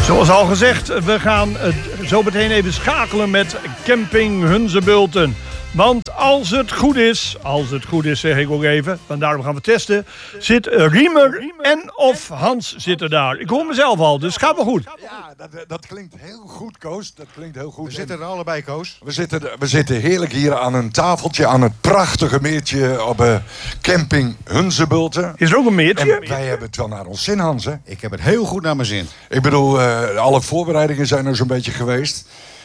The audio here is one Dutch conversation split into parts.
Zoals al gezegd, we gaan zo meteen even schakelen met Camping Hunsebulten. Want als het goed is zeg ik ook even, want daarom gaan we testen, zit Riemer en of Hans zitten daar. Ik hoor mezelf al, dus gaat wel goed. Ja, dat klinkt heel goed, Koos. Dat klinkt heel goed. We zitten er allebei, Koos. We zitten heerlijk hier aan een tafeltje, aan het prachtige meertje op camping Hunsebulten. Is er ook een meertje? En wij hebben het wel naar ons zin, Hans, hè? Ik heb het heel goed naar mijn zin. Ik bedoel, alle voorbereidingen zijn er zo'n beetje geweest.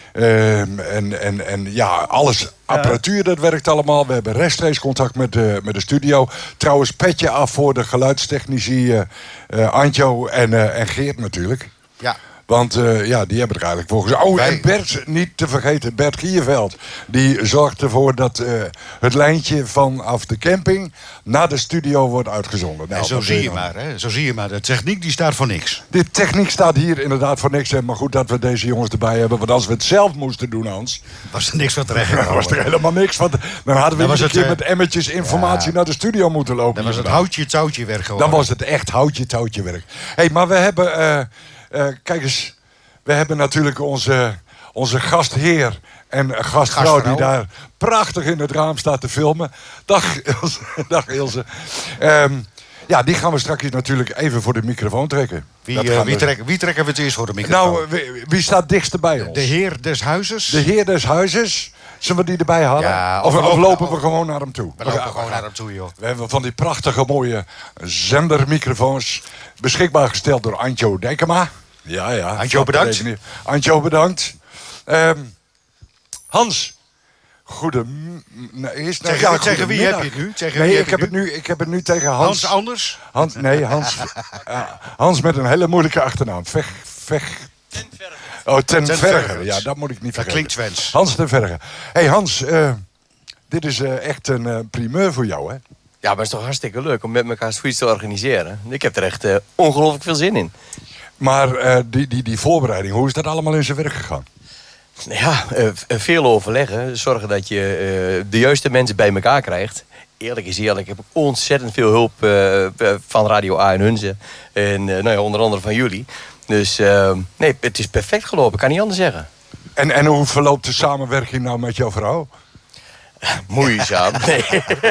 En ja, alles, apparatuur, dat werkt allemaal. We hebben rechtstreeks contact met de studio. Trouwens, petje af voor de geluidstechnici Antjo en Geert natuurlijk. Ja. Want ja, die hebben er eigenlijk voor gezorgd. Oh, en Bert, niet te vergeten, Bert Gierveld. Die zorgt ervoor dat het lijntje vanaf de camping naar de studio wordt uitgezonden. Nou, en zo zie je maar, hè. Zo zie je maar. De techniek die staat voor niks. De techniek staat hier inderdaad voor niks. Maar goed dat we deze jongens erbij hebben. Want als we het zelf moesten doen, Hans... Was er niks van terecht. Dan was er helemaal niks. Want dan hadden we een keer met emmertjes informatie naar de studio moeten lopen. Dan was het houtje-touwtje werk gewoon. Dan was het echt houtje-touwtje werk. Hé, maar we hebben... kijk eens, we hebben natuurlijk onze gastheer en gastvrouw die daar prachtig in het raam staat te filmen. Dag Ilse. Dag Ilse. Ja, die gaan we straks natuurlijk even voor de microfoon trekken. Wie trekken we het eerst voor de microfoon? Nou, wie staat dichtst bij ons? De heer des huizes. De heer des huizes. Zullen we die erbij halen? Ja, of lopen we gewoon naar hem toe? We lopen gewoon naar hem toe, joh. We hebben van die prachtige mooie zendermicrofoons beschikbaar gesteld door Antjo Dijkema. Ja. Antjo, bedankt. Antjo, bedankt. Hans. Tegen wie heb je het nu? Ik heb het nu tegen Hans. Hans Anders? Hans met een hele moeilijke achternaam. Ten Verger. Ja, dat moet ik niet vergeten. Dat klinkt Twents. Hans ten Verger. Hey Hans, dit is echt een primeur voor jou, hè? Ja, maar het is toch hartstikke leuk om met elkaar zoiets te organiseren. Ik heb er echt ongelooflijk veel zin in. Maar die voorbereiding, hoe is dat allemaal in zijn werk gegaan? Ja, veel overleggen. Zorgen dat je de juiste mensen bij elkaar krijgt. Eerlijk is eerlijk, ik heb ontzettend veel hulp van Radio A en Hunze. En nou ja, onder andere van jullie. Dus nee, het is perfect gelopen, kan niet anders zeggen. En hoe verloopt de samenwerking nou met jouw vrouw? Moeizaam, nee.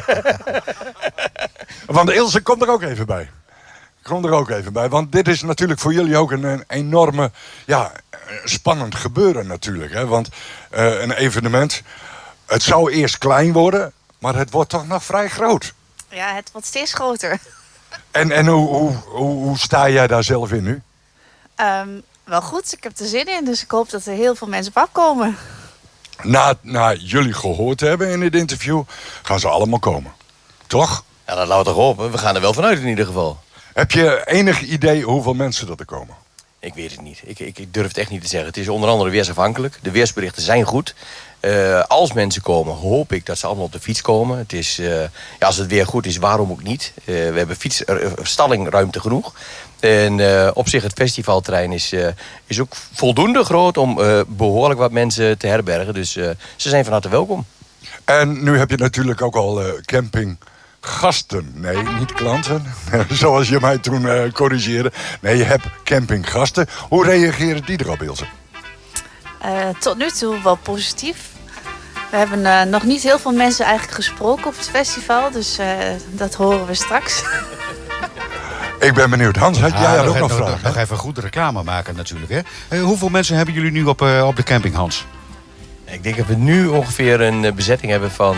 Want Ilse komt er ook even bij. Want dit is natuurlijk voor jullie ook een enorme, ja, spannend gebeuren natuurlijk. Hè? Want een evenement, het zou eerst klein worden, maar het wordt toch nog vrij groot. Ja, het wordt steeds groter. En hoe sta jij daar zelf in nu? Wel goed, ik heb er zin in. Dus ik hoop dat er heel veel mensen op afkomen. Na jullie gehoord hebben in dit interview, gaan ze allemaal komen. Toch? Ja, dat laten we toch hopen. We gaan er wel vanuit in ieder geval. Heb je enig idee hoeveel mensen er komen? Ik weet het niet. Ik durf het echt niet te zeggen. Het is onder andere weersafhankelijk. De weersberichten zijn goed. Als mensen komen, hoop ik dat ze allemaal op de fiets komen. Het is, ja, als het weer goed is, waarom ook niet? We hebben stallingruimte genoeg. En op zich, het festivalterrein is ook voldoende groot om behoorlijk wat mensen te herbergen. Dus ze zijn van harte welkom. En nu heb je natuurlijk ook al campinggasten. Nee, niet klanten. Zoals je mij toen corrigeerde. Nee, je hebt campinggasten. Hoe reageren die erop, Ilse? Tot nu toe wel positief. We hebben nog niet heel veel mensen eigenlijk gesproken op het festival. Dus dat horen we straks. Ik ben benieuwd. Hans, had jij ook nog vragen? Nog even goed reclame maken natuurlijk. Hè? Hoeveel mensen hebben jullie nu op de camping, Hans? Ik denk dat we nu ongeveer een bezetting hebben van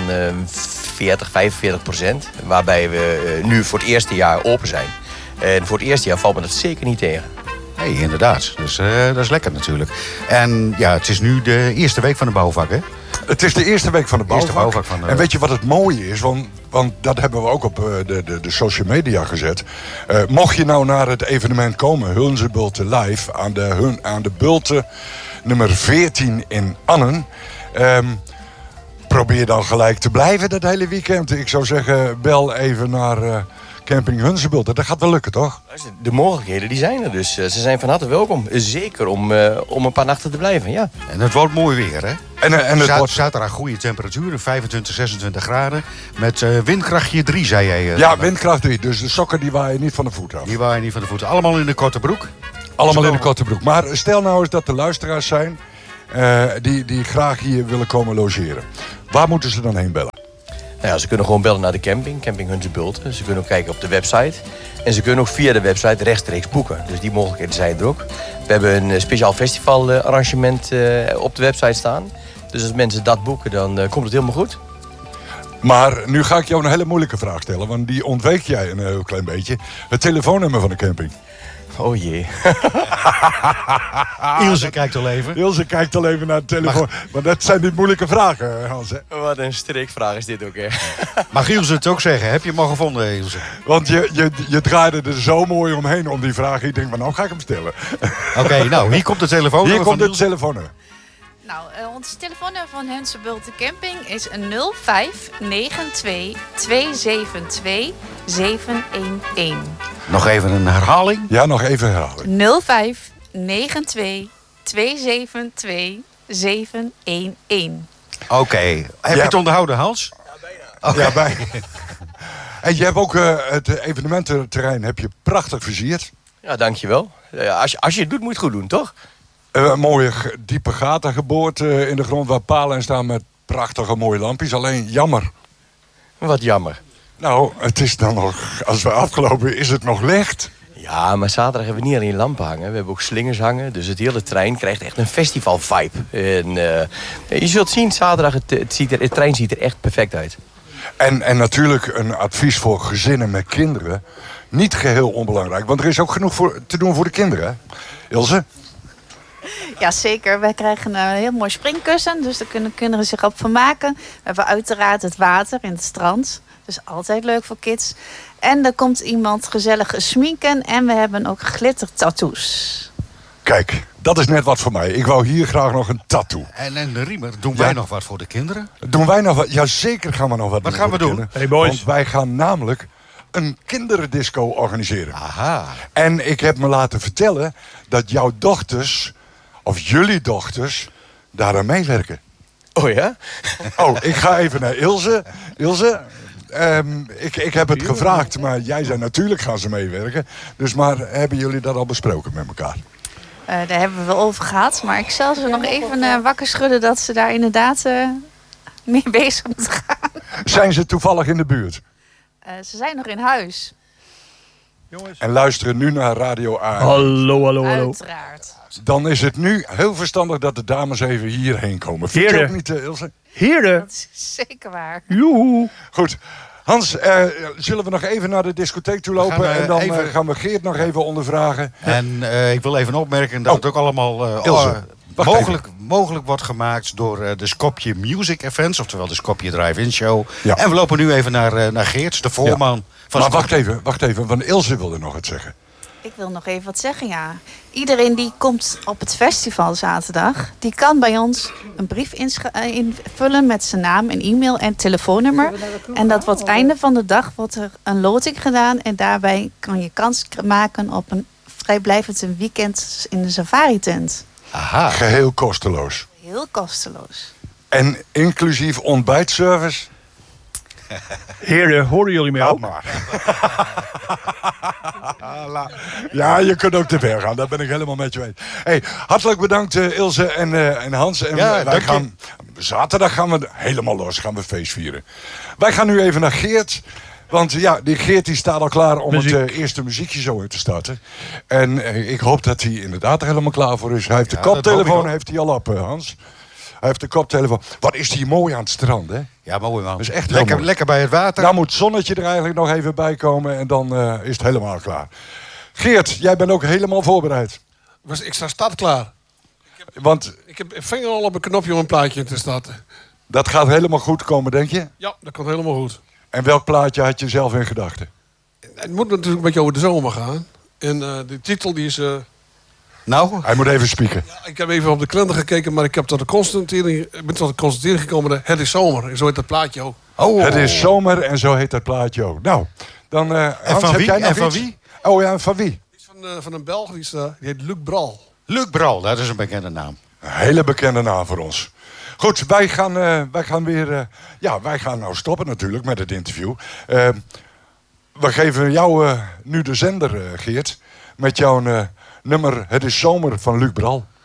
45%. Waarbij we nu voor het eerste jaar open zijn. En voor het eerste jaar valt me dat zeker niet tegen. Nee, inderdaad. Dus dat is lekker natuurlijk. En ja, het is nu de eerste week van de bouwvak, hè? Het is de eerste week van de bouwvak. En weet je wat het mooie is? Want dat hebben we ook op de social media gezet. Mocht je nou naar het evenement komen, Hunsebulten Live, aan de Bulten nummer 14 in Annen. Probeer dan gelijk te blijven dat hele weekend. Ik zou zeggen, bel even naar camping Hunsebulten. Dat gaat wel lukken, toch? De mogelijkheden die zijn er, dus ze zijn van harte welkom. Zeker om een paar nachten te blijven, ja. En het wordt mooi weer, hè? En het wordt zaterdag goede temperaturen, 25, 26 graden. Met windkrachtje 3, zei jij. Ja, windkracht 3. Dus de sokken die waaien niet van de voet af. Die waaien niet van de voeten. Allemaal in de korte broek. Allemaal in de korte broek. Maar stel nou eens dat er luisteraars zijn die graag hier willen komen logeren. Waar moeten ze dan heen bellen? Nou ja, ze kunnen gewoon bellen naar de camping Hunze Bulten. Ze kunnen ook kijken op de website. En ze kunnen ook via de website rechtstreeks boeken. Dus die mogelijkheden zijn er ook. We hebben een speciaal festivalarrangement op de website staan. Dus als mensen dat boeken, dan komt het helemaal goed. Maar nu ga ik jou een hele moeilijke vraag stellen. Want die ontweek jij een heel klein beetje. Het telefoonnummer van de camping. Oh jee. Ilse kijkt al even. Ilse kijkt al even naar de telefoon. Maar dat zijn niet moeilijke vragen, Hans. Hè? Wat een strikvraag is dit ook, hè? Mag Ilse het ook zeggen? Heb je hem al gevonden, Ilse? Want je draaide er zo mooi omheen om die vraag. Ik denk van, nou ga ik hem stellen. Oké, nou, hier komt het telefoonnummer Hier komt van het Ilse. telefoonnummer. Nou, ons telefoonnummer van Hunze Bulten Camping is 0592 272 711. Nog even een herhaling. Ja, nog even herhalen. 0592 272 711. Oké. Heb je het onderhouden, Hans? Ja, bij. En je hebt ook het evenemententerrein heb je prachtig versierd. Ja, dankjewel. Als je het doet, moet je het goed doen, toch? Mooie diepe gaten geboord in de grond waar palen in staan met prachtige mooie lampjes. Alleen jammer. Wat jammer. Nou, het is dan nog, als we afgelopen is het nog licht. Ja, maar zaterdag hebben we niet alleen lampen hangen. We hebben ook slingers hangen. Dus het hele terrein krijgt echt een festival-vibe. En je zult zien, zaterdag, het terrein ziet er echt perfect uit. En natuurlijk een advies voor gezinnen met kinderen. Niet geheel onbelangrijk, want er is ook genoeg te doen voor de kinderen. Hè? Ilse? Jazeker, wij krijgen een heel mooi springkussen. Dus daar kunnen kinderen zich op vermaken. We hebben uiteraard het water in het strand. Dus altijd leuk voor kids. En er komt iemand gezellig sminken. En we hebben ook glittertattoos. Kijk, dat is net wat voor mij. Ik wou hier graag nog een tattoo. En Riemer, doen wij nog wat voor de kinderen? Doen wij nog wat? Jazeker gaan we nog wat doen. Wat gaan we doen? Hey boys. Want wij gaan namelijk een kinderdisco organiseren. Aha. En ik heb me laten vertellen dat jouw dochters, of jullie dochters, daaraan meewerken. Oh ja? Oh, ik ga even naar Ilse. Ilse, ik heb het gevraagd, maar jij zei natuurlijk gaan ze meewerken. Dus maar hebben jullie dat al besproken met elkaar? Daar hebben we wel over gehad. Maar ik zal ze nog even wakker schudden dat ze daar inderdaad mee bezig moeten gaan. Zijn ze toevallig in de buurt? Ze zijn nog in huis. Jongens. En luisteren nu naar Radio A. Hallo. Uiteraard. Dan is het nu heel verstandig dat de dames even hierheen komen. Vind je Heren. ook niet, Ilse? Heren. Dat is zeker waar. Joehoe. Goed. Hans, zullen we nog even naar de discotheek toe lopen? Gaan we En dan even- gaan we Geert nog even ondervragen. En ik wil even opmerken dat het ook allemaal Ilse, wacht mogelijk wordt gemaakt door de Skopje Music Events, oftewel de Skopje Drive-In Show. Ja. En we lopen nu even naar Geert, de voorman van Maar Skopje. wacht even, want Ilse wilde nog wat zeggen. Ik wil nog even wat zeggen, ja. Iedereen die komt op het festival zaterdag, die kan bij ons een brief invullen met zijn naam en e-mail en telefoonnummer. En dat wordt einde van de dag wordt er een loting gedaan. En daarbij kan je kans maken op een vrijblijvend weekend in de safari-tent. Aha. Geheel kosteloos. Heel kosteloos. En inclusief ontbijtservice. Heren, horen jullie mij ook? maar. Ja, je kunt ook te ver gaan. Daar ben ik helemaal met je eens. Hey, hartelijk bedankt Ilse en Hans. En Ja, wij gaan, zaterdag gaan we helemaal los. Gaan we feest vieren. Wij gaan nu even naar Geert. Want ja, die Geert die staat al klaar om Muziek. het eerste muziekje zo in te starten. En ik hoop dat hij inderdaad er helemaal klaar voor is. Hij heeft de Ja, dat hoop ik koptelefoon ook. heeft hij al op, Hans. Hij heeft de koptelefoon. Wat is die mooi aan het strand, hè? Ja, mooi man. Dat is echt heel mooi. lekker bij het water. Nou moet het zonnetje er eigenlijk nog even bij komen en dan is het helemaal klaar. Geert, jij bent ook helemaal voorbereid. Ik sta startklaar. Want Ik heb een vinger al op een knopje om een plaatje te starten. dat gaat helemaal goed komen, denk je? Ja, dat komt helemaal goed. En welk plaatje had je zelf in gedachten? Het moet natuurlijk een beetje over de zomer gaan. En de titel die is... Nou, Hij moet even spieken. ik heb even op de kalender gekeken, maar ik heb tot de constatering gekomen dat het is zomer. En zo heet dat plaatje ook. Het is zomer en zo heet dat plaatje ook. Nou, dan Hans, van heb wie? jij nog En van iets? wie? Oh ja, van wie? Het is van een Belg, die heet Luc Bral. Luc Bral, dat is een bekende naam. Een hele bekende naam voor ons. Goed, wij gaan weer... wij gaan nou stoppen natuurlijk met het interview. We geven jou nu de zender, Geert. Met jouw nummer Het is zomer van Luc Bral.